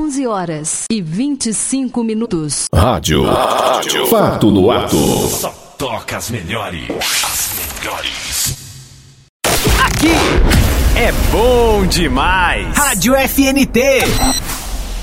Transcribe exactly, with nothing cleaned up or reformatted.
onze horas e vinte e cinco minutos. Rádio. Rádio. Fato no ato. Só toca as melhores. As melhores. Aqui é bom demais. Rádio F N T.